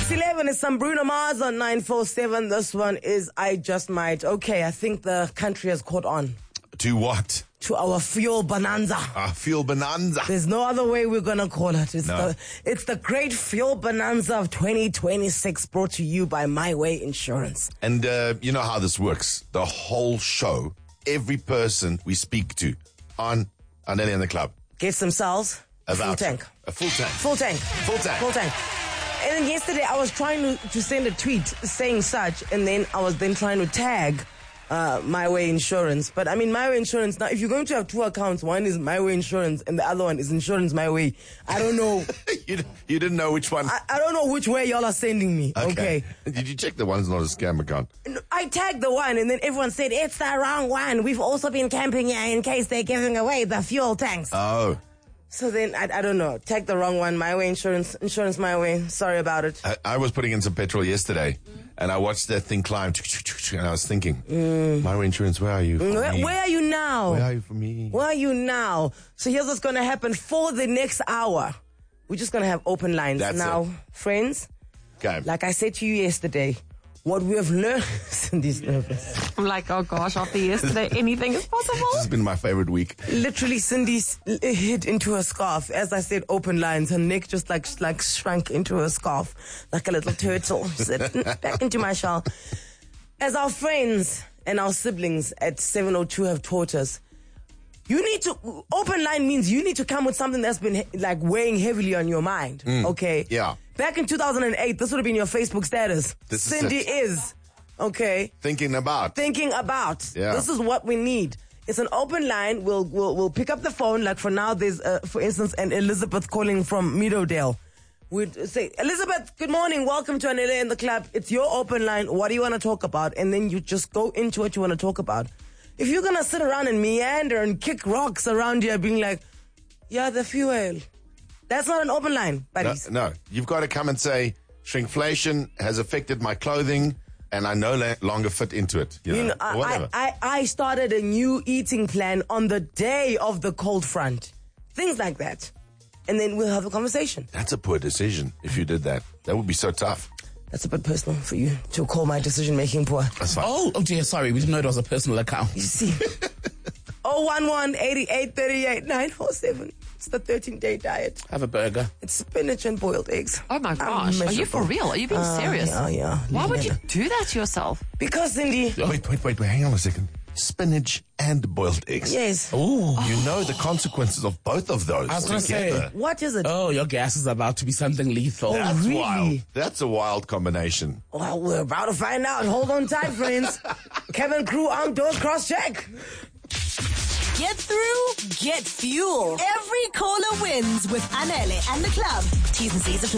6:11 is some Bruno Mars on 947. This one is I Just Might. Okay, I think the country has caught on. To what? To our fuel bonanza. Fuel bonanza. There's no other way we're going to call it. It's the great fuel bonanza of 2026 brought to you by My Way Insurance. And you know how this works. The whole show, every person we speak to on Anele in the Club Gets themselves a full tank. A full tank. Full tank. Full tank. Full tank. And then yesterday I was trying to send a tweet saying such, and then I was then trying to tag My Way Insurance. But I mean, My Way Insurance, now if you're going to have two accounts, one is My Way Insurance and the other one is Insurance My Way, I don't know. You didn't know which one? I don't know which way y'all are sending me. Okay. Did you check the one's not a scam account? I tagged the one and then everyone said, it's the wrong one. We've also been camping here in case they're giving away the fuel tanks. Oh. So then, I don't know, tag the wrong one. My Way Insurance My Way. Sorry about it. I was putting in some petrol yesterday, and I watched that thing climb, and I was thinking, My Way Insurance, where are you? Where are you now? Where are you for me? Where are you now? So here's what's going to happen for the next hour. We're just going to have open lines. That's now, friends, Okay. like I said to you yesterday, what we have learned... Cindy's nervous. I'm like, oh gosh, after yesterday, anything is possible. This has been my favorite week. Literally, Cindy hid into her scarf. As I said, open lines. Her neck just like shrunk into her scarf like a little turtle. She said, back into my shell. As our friends and our siblings at 702 have taught us, you need to, open line means you need to come with something that's been like weighing heavily on your mind. Okay? Yeah. Back in 2008, this would have been your Facebook status. Cindy is, okay? Thinking about. Yeah. This is what we need. It's an open line. We'll pick up the phone. Like for now, there's, for instance, an Elizabeth calling from Meadowdale. We'd say, Elizabeth, good morning. Welcome to Anele in the Club. It's your open line. What do you want to talk about? And then you just go into what you want to talk about. If you're going to sit around and meander and kick rocks around here being like, yeah, the fuel. That's not an open line, buddies. No, you've got to come and say, shrinkflation has affected my clothing and I no longer fit into it. You know, whatever. I started a new eating plan on the day of the cold front. Things like that. And then we'll have a conversation. That's a poor decision if you did that. That would be so tough. That's a bit personal for you to call my decision-making poor. That's fine. Oh dear, sorry. We didn't know it was a personal account. You see. 011-8838-947. It's the 13-day diet. Have a burger. It's spinach and boiled eggs. Oh my gosh. Are you for real? Are you being serious? Yeah. Why would you do that to yourself? Because, Cindy. Wait. Hang on a second. Spinach and boiled eggs. Yes. Oh. You know the consequences of both of those. I was going to together. say. What is it? Oh, your gas is about to be something lethal. That's really? wild. That's a wild combination. Well, we're about to find out. Hold on tight, friends. Kevin Crew outdoors cross-check. Get through, get fuel. Every caller wins with Anele and the Club. T's and C's apply.